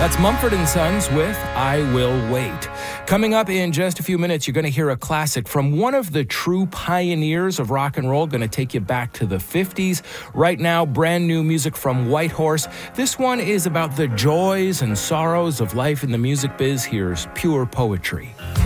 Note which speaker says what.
Speaker 1: That's Mumford & Sons with I Will Wait. Coming up in just a few minutes, you're going to hear a classic from one of the true pioneers of rock and roll, going to take you back to the 50s. Right now, brand new music from Whitehorse. This one is about the joys and sorrows of life in the music biz. Here's Pure Poetry.